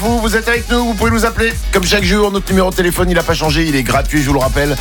vous êtes avec nous, vous pouvez nous appeler. Comme chaque jour, notre numéro de téléphone, il n'a pas changé, il est gratuit, je vous le rappelle.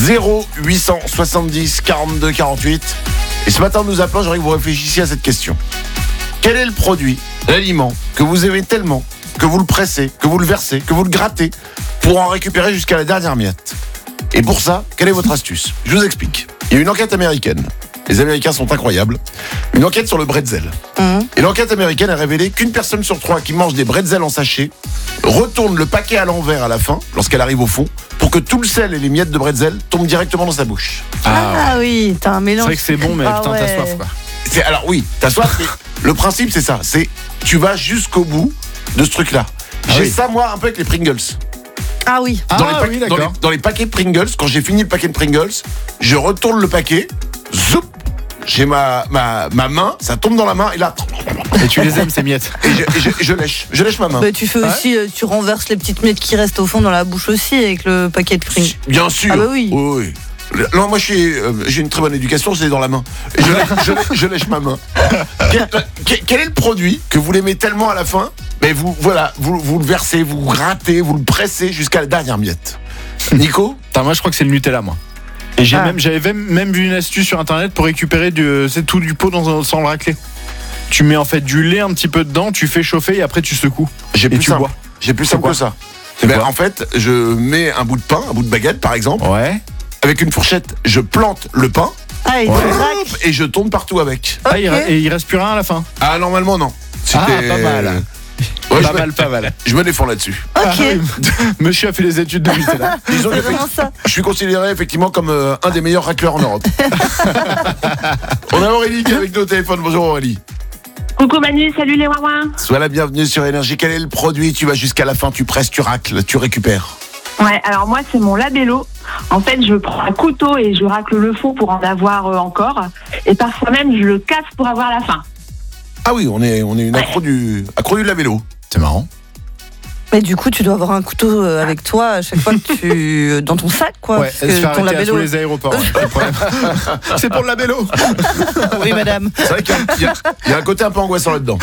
0870 42 48. Et ce matin, en nous appelant, j'aimerais que vous réfléchissiez à cette question. Quel est le produit, l'aliment, que vous aimez tellement, que vous le pressez, que vous le versez, que vous le grattez, pour en récupérer jusqu'à la dernière miette? Et pour ça, quelle est votre astuce? Je vous explique. Il y a une enquête américaine. Les Américains sont incroyables. Une enquête sur le bretzel. Et l'enquête américaine a révélé qu'une personne sur 3 qui mange des bretzels en sachet retourne le paquet à l'envers à la fin, lorsqu'elle arrive au fond, pour que tout le sel et les miettes de bretzel tombent directement dans sa bouche. Ah oui, t'as un mélange. C'est vrai que c'est bon, mais putain, t'as soif, quoi. Alors oui, t'as soif, mais le principe c'est ça. C'est tu vas jusqu'au bout de ce truc-là. J'ai ça, moi, un peu avec les Pringles. Ah oui. Dans les paquets Pringles, quand j'ai fini le paquet de Pringles, je retourne le paquet, zoup, j'ai ma main, ça tombe dans la main et là. Et tu les aimes ces miettes. Et je lèche ma main. Bah, tu fais aussi, tu renverses les petites miettes qui restent au fond dans la bouche aussi avec le paquet de Pringles. Bien sûr. Ah bah oui. Oui. Non, moi j'ai une très bonne éducation, c'est dans la main. Et je lèche ma main. Quel est le produit que vous l'aimez tellement à la fin, mais vous le versez, vous grattez, vous le pressez jusqu'à la dernière miette? Nico? Moi je crois que c'est le Nutella, moi. Et j'avais même vu une astuce sur internet pour récupérer tout du pot sans le racler. Tu mets en fait du lait un petit peu dedans, tu fais chauffer et après tu secoues. J'ai plus simple que ça. Quoi En fait, je mets un bout de pain, un bout de baguette par exemple. Ouais. Avec une fourchette, je plante le pain. Ah, Et je tourne partout avec. Okay. Et il reste plus rien à la fin. Ah, normalement non. Pas mal. Ouais, pas mal. Je me défends là-dessus. Ok. Monsieur a fait les études de Nutella. C'est vraiment ça. Je suis considéré effectivement comme un des meilleurs racleurs en Europe. On a Aurélie qui est avec nous au téléphone. Bonjour Aurélie. Coucou Manu, salut les ouin-ouin. Sois la bienvenue sur Énergie. Quel est le produit? Tu vas jusqu'à la fin, tu presses, tu racles, tu récupères. Ouais, alors moi c'est mon labello. En fait, je prends un couteau et je racle le fond pour en avoir encore. Et parfois même, je le casse pour avoir la fin. Ah oui, on est une accro du labello. C'est marrant. Mais du coup, tu dois avoir un couteau avec toi à chaque fois que dans ton sac, quoi. Ouais, parce que ton labello. à tous les aéroports. C'est pour le labello. Oui, madame. C'est vrai qu'il y a un côté un peu angoissant là-dedans.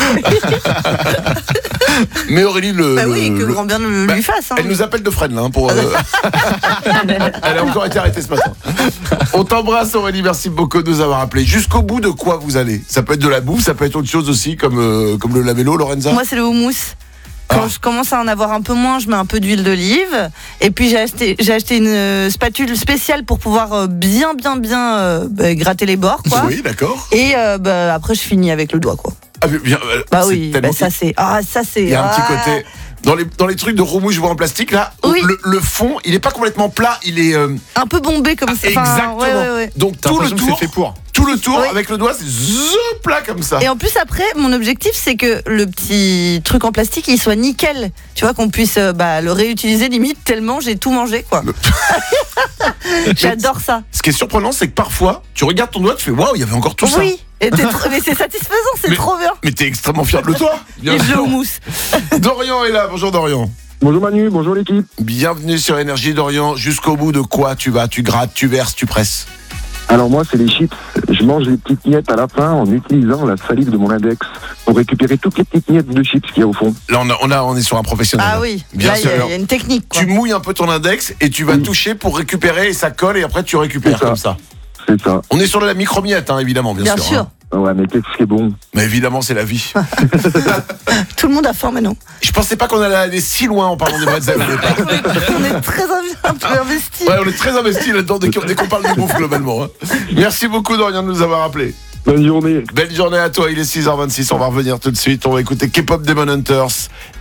Mais Aurélie, que grand bien lui fasse. Hein. Elle nous appelle de Fresnes là pour. Elle a encore été arrêtée ce matin. On t'embrasse Aurélie, merci beaucoup de nous avoir appelés. Jusqu'au bout de quoi vous allez? Ça peut être de la bouffe, ça peut être autre chose aussi comme le labello, Lorenza. Moi, c'est le houmous. Quand je commence à en avoir un peu moins, je mets un peu d'huile d'olive. Et puis j'ai acheté une spatule spéciale pour pouvoir bien gratter les bords, quoi. Oui, d'accord. Et après je finis avec le doigt, quoi. Ah, bien, oui, ça c'est. Il y a un petit côté. Dans les trucs de roumouche en plastique là, oui. le fond, il est pas complètement plat, il est un peu bombé comme ça. Exactement. Ouais. Donc tout le tour, c'est fait pour. Tout le tour avec le doigt, c'est plat comme ça. Et en plus après, mon objectif c'est que le petit truc en plastique il soit nickel. Tu vois qu'on puisse le réutiliser limite tellement j'ai tout mangé, quoi. J'adore ça. Ce qui est surprenant, c'est que parfois tu regardes ton doigt, tu fais waouh, il y avait encore tout ça. Oui. Et mais c'est satisfaisant, c'est trop bien. Mais t'es extrêmement fier de toi. Et le houmous. Dorian est là, bonjour Dorian. Bonjour Manu, bonjour l'équipe. Bienvenue sur Énergie Dorian. Jusqu'au bout de quoi tu vas? Tu grattes, tu verses, tu presses? Alors moi c'est les chips. Je mange les petites miettes à la fin en utilisant la salive de mon index pour récupérer toutes les petites miettes de chips qu'il y a au fond. Là on est sur un professionnel. Ah oui, bien sûr. Il y a une technique, quoi. Tu mouilles un peu ton index et tu vas toucher pour récupérer et ça colle et après tu récupères comme ça. C'est ça. On est sur de la micro-miette, évidemment, bien sûr. Ouais, mais qu'est-ce qui est bon? Mais évidemment, c'est la vie. Tout le monde a faim maintenant. Je pensais pas qu'on allait aller si loin en parlant des bretzels au départ. On est très investis. Ouais, on est très investis là-dedans dès qu'on parle de bouffe globalement. Merci beaucoup Dorian de nous avoir appelés. Bonne journée. Belle journée à toi, il est 6h26, on va revenir tout de suite. On va écouter K-pop Demon Hunters